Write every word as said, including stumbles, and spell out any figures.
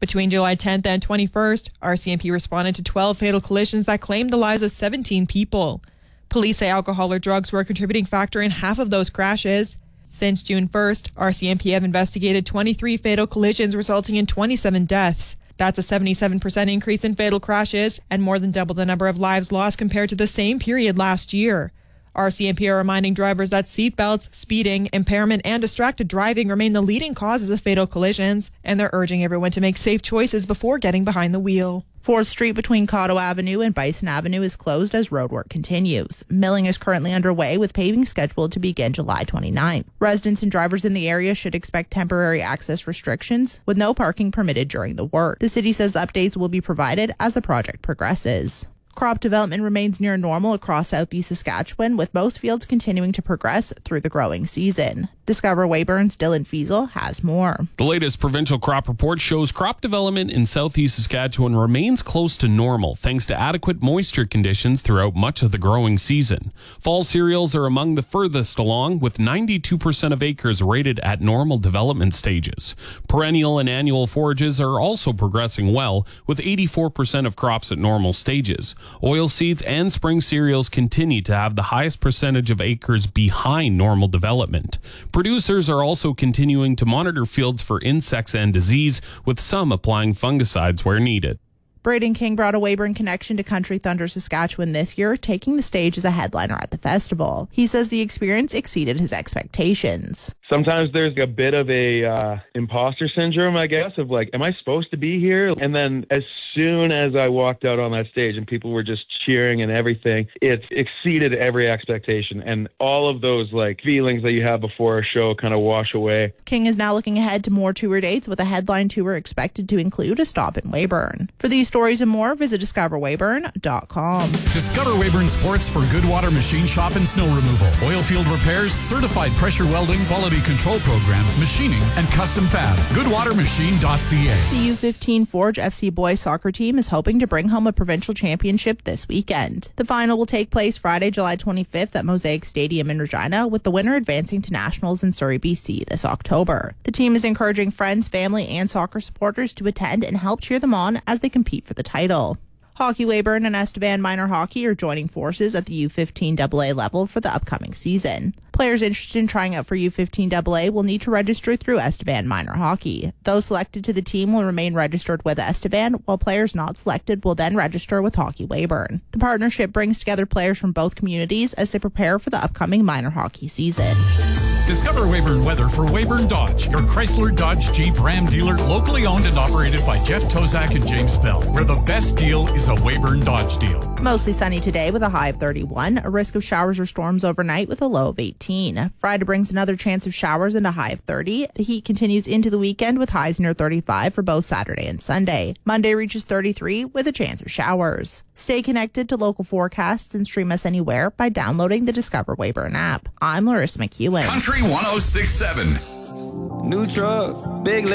Between July tenth and twenty-first, R C M P responded to twelve fatal collisions that claimed the lives of seventeen people. Police say alcohol or drugs were a contributing factor in half of those crashes. Since June first, R C M P have investigated twenty-three fatal collisions resulting in twenty-seven deaths. That's a seventy-seven percent increase in fatal crashes and more than double the number of lives lost compared to the same period last year. R C M P are reminding drivers that seatbelts, speeding, impairment, and distracted driving remain the leading causes of fatal collisions, and they're urging everyone to make safe choices before getting behind the wheel. fourth Street between Cotto Avenue and Bison Avenue is closed as roadwork continues. Milling is currently underway with paving scheduled to begin July twenty-ninth. Residents and drivers in the area should expect temporary access restrictions with no parking permitted during the work. The city says updates will be provided as the project progresses. Crop development remains near normal across southeast Saskatchewan, with most fields continuing to progress through the growing season. Discover Weyburn's Dylan Fiesel has more. The latest provincial crop report shows crop development in southeast Saskatchewan remains close to normal thanks to adequate moisture conditions throughout much of the growing season. Fall cereals are among the furthest along, with ninety-two percent of acres rated at normal development stages. Perennial and annual forages are also progressing well, with eighty-four percent of crops at normal stages. Oilseeds and spring cereals continue to have the highest percentage of acres behind normal development. Producers are also continuing to monitor fields for insects and disease, with some applying fungicides where needed. Braden King brought a Weyburn connection to Country Thunder Saskatchewan this year, taking the stage as a headliner at the festival. He says the experience exceeded his expectations. Sometimes there's a bit of a uh, imposter syndrome, I guess, of like, am I supposed to be here? And then as soon as I walked out on that stage and people were just cheering and everything, it exceeded every expectation. And all of those like feelings that you have before a show kind of wash away. King is now looking ahead to more tour dates, with a headline tour expected to include a stop in Weyburn. For these stories and more, visit discover weyburn dot com. Discover Weyburn Sports for Goodwater Machine Shop and Snow Removal, oil field repairs, certified pressure welding, quality control program, machining, and custom fab. good water machine dot c a. The U fifteen Forge F C boys soccer team is hoping to bring home a provincial championship this weekend. The final will take place Friday, July twenty-fifth at Mosaic Stadium in Regina, with the winner advancing to nationals in Surrey, B C this October. The team is encouraging friends, family, and soccer supporters to attend and help cheer them on as they compete for the title. Hockey Weyburn and Estevan Minor Hockey are joining forces at the U fifteen double A level for the upcoming season. Players interested in trying out for U fifteen double A will need to register through Estevan Minor Hockey. Those selected to the team will remain registered with Estevan, while players not selected will then register with Hockey Weyburn. The partnership brings together players from both communities as they prepare for the upcoming minor hockey season. Discover Weyburn weather for Weyburn Dodge, your Chrysler, Dodge, Jeep, Ram dealer, locally owned and operated by Jeff Tozak and James Bell, where the best deal is a Weyburn Dodge deal. Mostly sunny today with a high of thirty-one, a risk of showers or storms overnight with a low of eighteen. Friday brings another chance of showers and a high of thirty. The heat continues into the weekend with highs near thirty-five for both Saturday and Sunday. Monday reaches thirty-three with a chance of showers. Stay connected to local forecasts and stream us anywhere by downloading the Discover Weyburn app. I'm Larissa McEwen. Country one oh six point seven. New truck, big